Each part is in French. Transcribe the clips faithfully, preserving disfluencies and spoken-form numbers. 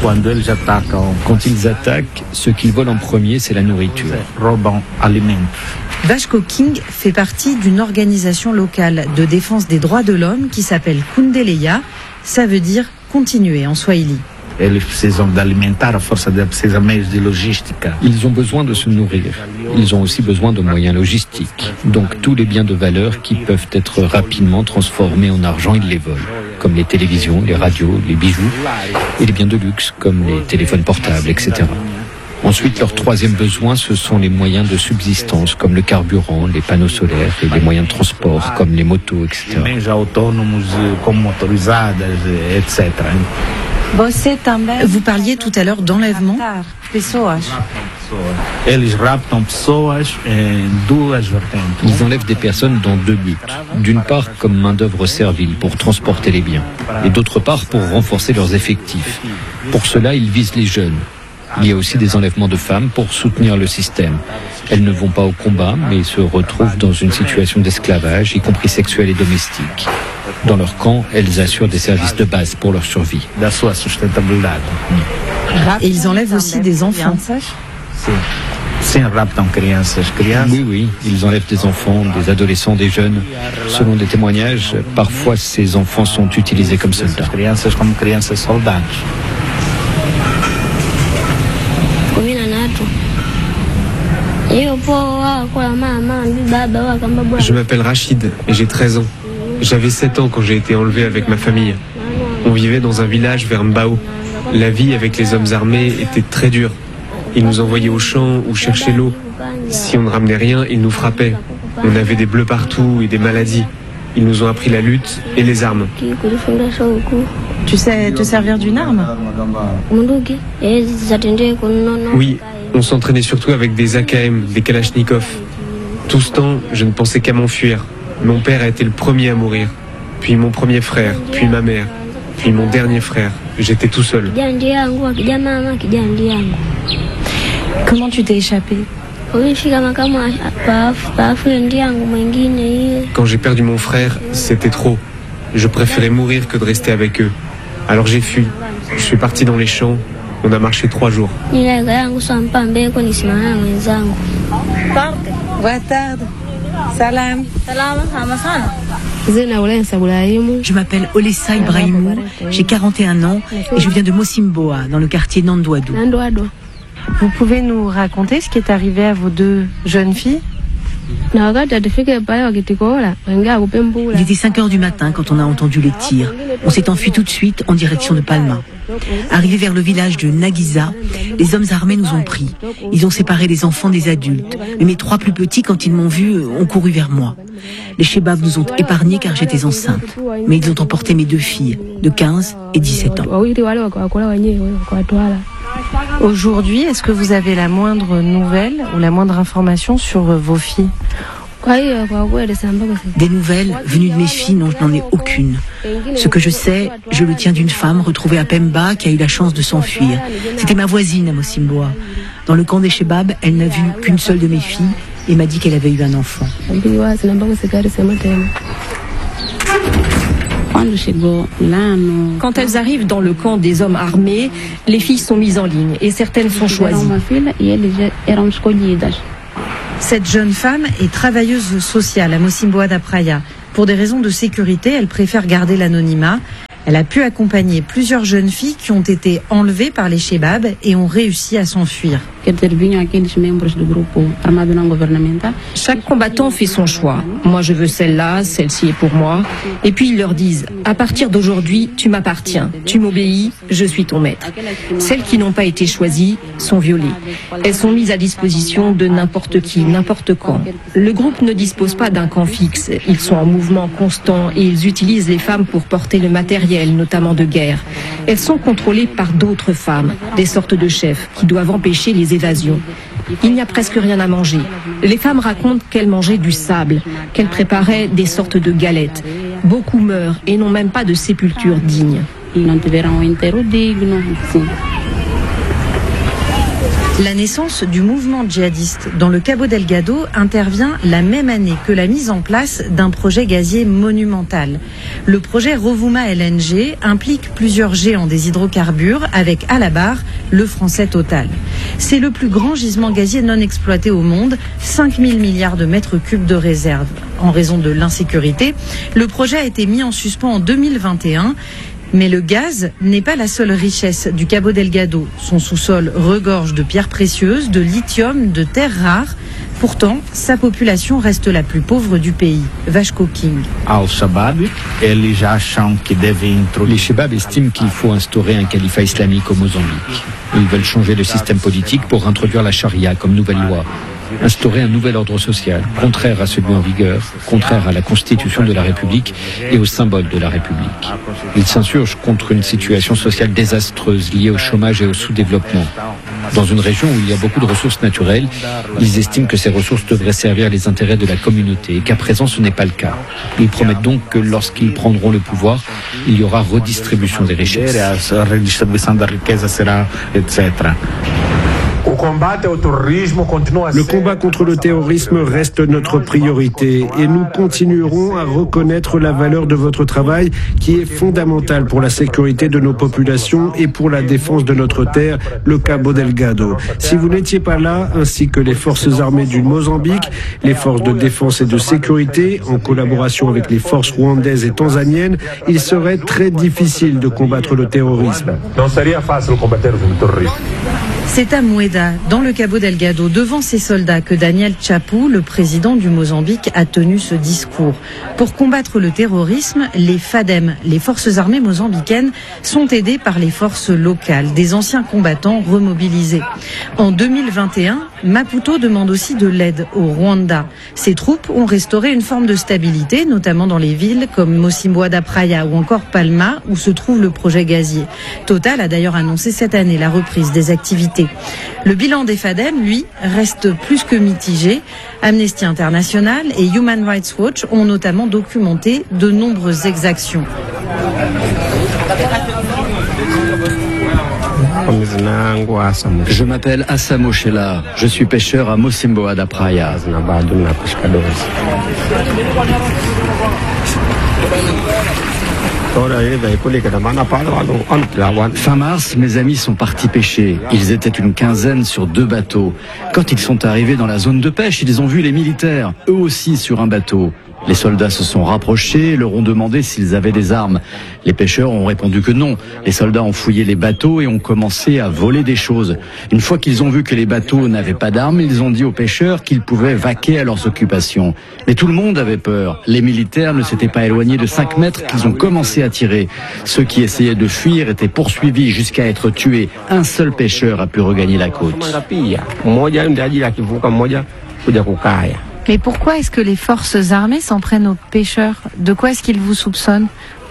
Quand ils attaquent, ce qu'ils volent en premier, c'est la nourriture. Vashko King fait partie d'une organisation locale de défense des droits de l'homme qui s'appelle Kundeleya. Ça veut dire continuer en swahili. Ils ont besoin de se nourrir. Ils ont aussi besoin de moyens logistiques. Donc tous les biens de valeur qui peuvent être rapidement transformés en argent, ils les volent. Comme les télévisions, les radios, les bijoux et les biens de luxe comme les téléphones portables, et cetera. Ensuite, leur troisième besoin, ce sont les moyens de subsistance comme le carburant, les panneaux solaires et les moyens de transport comme les motos, et cetera. Vous parliez tout à l'heure d'enlèvement. Ils enlèvent des personnes dans deux buts. D'une part, comme main-d'œuvre servile pour transporter les biens. Et d'autre part, pour renforcer leurs effectifs. Pour cela, ils visent les jeunes. Il y a aussi des enlèvements de femmes pour soutenir le système. Elles ne vont pas au combat, mais se retrouvent dans une situation d'esclavage, y compris sexuel et domestique. Dans leur camp, elles assurent des services de base pour leur survie. Et ils enlèvent aussi des enfants. Oui, oui, ils enlèvent des enfants, des adolescents, des jeunes. Selon des témoignages, parfois ces enfants sont utilisés comme soldats. Je m'appelle Rachid et j'ai treize ans. J'avais sept ans quand j'ai été enlevé avec ma famille. On vivait dans un village vers Mbao. La vie avec les hommes armés était très dure. Ils nous envoyaient au champ ou chercher l'eau. Si on ne ramenait rien, ils nous frappaient. On avait des bleus partout et des maladies. Ils nous ont appris la lutte et les armes. Tu sais te servir d'une arme? Oui, on s'entraînait surtout avec des A K M, des Kalachnikov. Tout ce temps, je ne pensais qu'à m'enfuir. Mon père a été le premier à mourir. Puis mon premier frère, puis ma mère, puis mon dernier frère. J'étais tout seul. Comment tu t'es échappé? Quand j'ai perdu mon frère, c'était trop. Je préférais mourir que de rester avec eux. Alors j'ai fui. Je suis parti dans les champs. On a marché trois jours. Salam. Je m'appelle Olessa Ibrahimou, j'ai quarante et un ans et je viens de Mosimboa, dans le quartier Nandouadou. Vous pouvez nous raconter ce qui est arrivé à vos deux jeunes filles? Il était cinq heures du matin quand on a entendu les tirs. On s'est enfui tout de suite en direction de Palma. Arrivés vers le village de Naguiza, les hommes armés nous ont pris. Ils ont séparé les enfants des adultes. Mais mes trois plus petits, quand ils m'ont vu, ont couru vers moi. Les Chebabs nous ont épargnés car j'étais enceinte. Mais ils ont emporté mes deux filles, de quinze et dix-sept ans. Aujourd'hui, est-ce que vous avez la moindre nouvelle ou la moindre information sur vos filles? Des nouvelles venues de mes filles, non, je n'en ai aucune. Ce que je sais, je le tiens d'une femme retrouvée à Pemba qui a eu la chance de s'enfuir. C'était ma voisine à Mosimboa. Dans le camp des Chebabs, elle n'a vu qu'une seule de mes filles et m'a dit qu'elle avait eu un enfant. Quand elles arrivent dans le camp des hommes armés, les filles sont mises en ligne et certaines sont choisies. Cette jeune femme est travailleuse sociale à Mosimboa da Praia. Pour des raisons de sécurité, elle préfère garder l'anonymat. Elle a pu accompagner plusieurs jeunes filles qui ont été enlevées par les Chebabs et ont réussi à s'enfuir. Chaque combattant fait son choix. Moi, je veux celle-là, celle-ci est pour moi. Et puis ils leur disent, à partir d'aujourd'hui, tu m'appartiens, tu m'obéis, je suis ton maître. Celles qui n'ont pas été choisies sont violées. Elles sont mises à disposition de n'importe qui, n'importe quand. Le groupe ne dispose pas d'un camp fixe. Ils sont en mouvement constant et ils utilisent les femmes pour porter le matériel, notamment de guerre. Elles sont contrôlées par d'autres femmes, des sortes de chefs, qui doivent empêcher les évasions. Il n'y a presque rien à manger. Les femmes racontent qu'elles mangeaient du sable, qu'elles préparaient des sortes de galettes. Beaucoup meurent et n'ont même pas de sépulture digne. La naissance du mouvement djihadiste dans le Cabo Delgado intervient la même année que la mise en place d'un projet gazier monumental. Le projet Rovuma L N G implique plusieurs géants des hydrocarbures avec à la barre le français Total. C'est le plus grand gisement gazier non exploité au monde, cinq mille milliards de mètres cubes de réserve. En raison de l'insécurité, le projet a été mis en suspens en deux mille vingt et un. Mais le gaz n'est pas la seule richesse du Cabo Delgado. Son sous-sol regorge de pierres précieuses, de lithium, de terres rares. Pourtant, sa population reste la plus pauvre du pays. Vasco King. Les Chebab estiment qu'il faut instaurer un califat islamique au Mozambique. Ils veulent changer le système politique pour introduire la charia comme nouvelle loi. Instaurer un nouvel ordre social, contraire à celui en vigueur, contraire à la constitution de la République et aux symboles de la République. Ils s'insurgent contre une situation sociale désastreuse liée au chômage et au sous-développement. Dans une région où il y a beaucoup de ressources naturelles, ils estiment que ces ressources devraient servir les intérêts de la communauté et qu'à présent ce n'est pas le cas. Ils promettent donc que lorsqu'ils prendront le pouvoir, il y aura redistribution des richesses. Le combat contre le terrorisme reste notre priorité et nous continuerons à reconnaître la valeur de votre travail qui est fondamentale pour la sécurité de nos populations et pour la défense de notre terre, le Cabo Delgado. Si vous n'étiez pas là, ainsi que les forces armées du Mozambique, les forces de défense et de sécurité, en collaboration avec les forces rwandaises et tanzaniennes, il serait très difficile de combattre le terrorisme. C'est à Mueda, dans le Cabo Delgado, devant ces soldats que Daniel Chapu, le président du Mozambique, a tenu ce discours. Pour combattre le terrorisme, les FADEM, les forces armées mozambicaines, sont aidées par les forces locales, des anciens combattants remobilisés. En deux mille vingt et un, Maputo demande aussi de l'aide au Rwanda. Ses troupes ont restauré une forme de stabilité, notamment dans les villes comme Mocimboa da Praia ou encore Palma, où se trouve le projet gazier. Total a d'ailleurs annoncé cette année la reprise des activités. Le bilan des FADEM, lui, reste plus que mitigé. Amnesty International et Human Rights Watch ont notamment documenté de nombreuses exactions. Je m'appelle Asamo Shela, je suis pêcheur à Mocimboa da Praia. Fin mars, mes amis sont partis pêcher. Ils étaient une quinzaine sur deux bateaux. Quand ils sont arrivés dans la zone de pêche, ils ont vu les militaires, eux aussi sur un bateau. Les soldats se sont rapprochés et leur ont demandé s'ils avaient des armes. Les pêcheurs ont répondu que non. Les soldats ont fouillé les bateaux et ont commencé à voler des choses. Une fois qu'ils ont vu que les bateaux n'avaient pas d'armes, ils ont dit aux pêcheurs qu'ils pouvaient vaquer à leurs occupations. Mais tout le monde avait peur. Les militaires ne s'étaient pas éloignés de cinq mètres qu'ils ont commencé à tirer. Ceux qui essayaient de fuir étaient poursuivis jusqu'à être tués. Un seul pêcheur a pu regagner la côte. Mais pourquoi est-ce que les forces armées s'en prennent aux pêcheurs? De quoi est-ce qu'ils vous soupçonnent?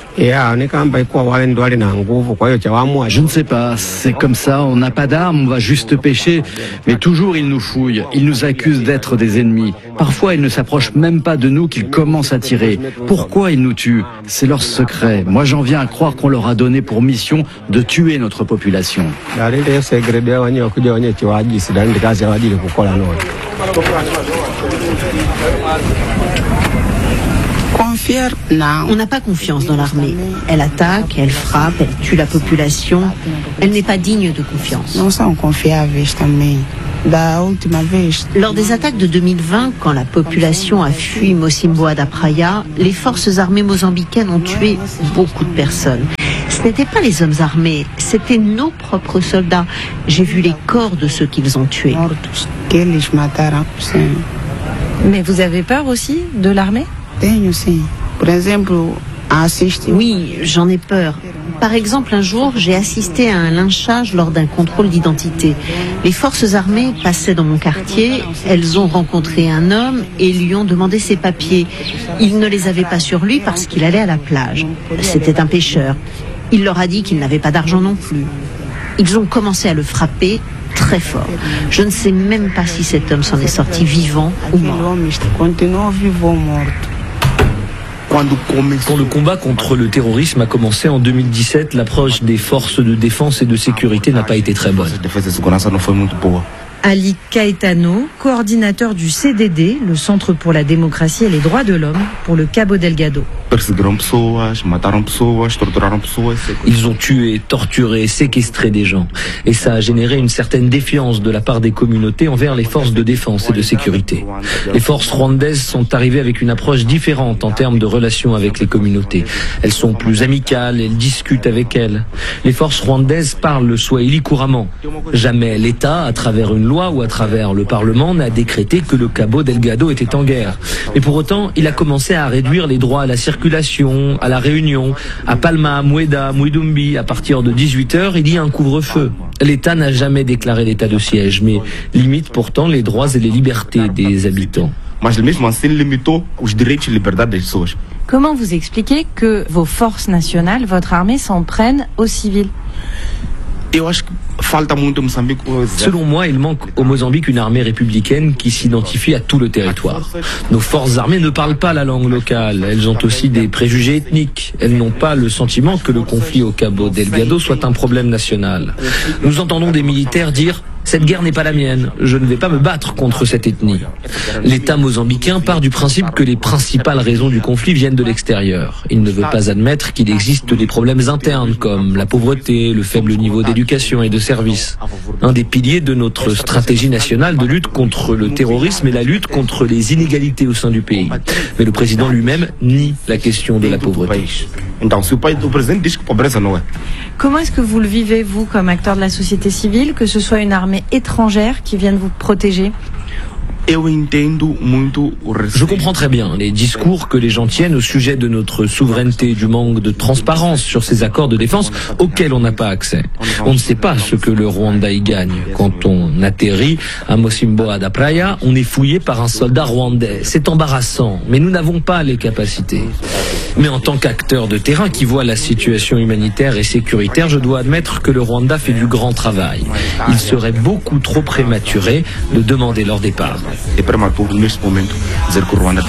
Je ne sais pas, c'est comme ça, on n'a pas d'armes, on va juste pêcher, mais toujours ils nous fouillent, ils nous accusent d'être des ennemis. Parfois ils ne s'approchent même pas de nous qu'ils commencent à tirer. Pourquoi ils nous tuent? C'est leur secret. Moi j'en viens à croire qu'on leur a donné pour mission de tuer notre population. On n'a pas confiance dans l'armée. Elle attaque, elle frappe, elle tue la population. Elle n'est pas digne de confiance. Lors des attaques de deux mille vingt, quand la population a fui Mocimboa da Praia, les forces armées mozambicaines ont tué beaucoup de personnes. Ce n'étaient pas les hommes armés, c'était nos propres soldats. J'ai vu les corps de ceux qu'ils ont tués. Mais vous avez peur aussi de l'armée? Oui, j'en ai peur. Par exemple, un jour, j'ai assisté à un lynchage lors d'un contrôle d'identité. Les forces armées passaient dans mon quartier, elles ont rencontré un homme et lui ont demandé ses papiers. Il ne les avait pas sur lui parce qu'il allait à la plage. C'était un pêcheur. Il leur a dit qu'il n'avait pas d'argent non plus. Ils ont commencé à le frapper très fort. Je ne sais même pas si cet homme s'en est sorti vivant ou mort. Quand le combat contre le terrorisme a commencé en deux mille dix-sept, l'approche des forces de défense et de sécurité n'a pas été très bonne. Ali Caetano, coordinateur du C D D, le Centre pour la démocratie et les droits de l'homme, pour le Cabo Delgado. Ils ont tué, torturé, séquestré des gens. Et ça a généré une certaine défiance de la part des communautés envers les forces de défense et de sécurité. Les forces rwandaises sont arrivées avec une approche différente en termes de relations avec les communautés. Elles sont plus amicales, elles discutent avec elles. Les forces rwandaises parlent le swahili couramment. Jamais l'État, à travers une loi ou à travers le Parlement, n'a décrété que le Cabo Delgado était en guerre. Mais pour autant, il a commencé à réduire les droits à la circulation, à la réunion. À Palma, Mueda, Muidumbi, à partir de dix-huit heures, il y a un couvre-feu. L'État n'a jamais déclaré l'état de siège, mais limite pourtant les droits et les libertés des habitants. Comment vous expliquez que vos forces nationales, votre armée, s'en prennent aux civils ? Selon moi, il manque au Mozambique une armée républicaine qui s'identifie à tout le territoire. Nos forces armées ne parlent pas la langue locale. Elles ont aussi des préjugés ethniques. Elles n'ont pas le sentiment que le conflit au Cabo Delgado soit un problème national. Nous entendons des militaires dire « Cette guerre n'est pas la mienne. Je ne vais pas me battre contre cette ethnie. » L'État mozambicain part du principe que les principales raisons du conflit viennent de l'extérieur. Il ne veut pas admettre qu'il existe des problèmes internes comme la pauvreté, le faible niveau d'éducation et de services. Un des piliers de notre stratégie nationale de lutte contre le terrorisme est la lutte contre les inégalités au sein du pays. Mais le président lui-même nie la question de la pauvreté. Comment est-ce que vous le vivez, vous, comme acteur de la société civile, que ce soit une armée étrangère qui vienne vous protéger ? Je comprends très bien les discours que les gens tiennent au sujet de notre souveraineté, du manque de transparence sur ces accords de défense auxquels on n'a pas accès. On ne sait pas ce que le Rwanda y gagne. Quand on atterrit à Mosimboa da Praia, on est fouillé par un soldat rwandais. C'est embarrassant, mais nous n'avons pas les capacités. Mais en tant qu'acteur de terrain qui voit la situation humanitaire et sécuritaire, je dois admettre que le Rwanda fait du grand travail. Il serait beaucoup trop prématuré de demander leur départ. É prematuro neste momento dizer que o Ruanda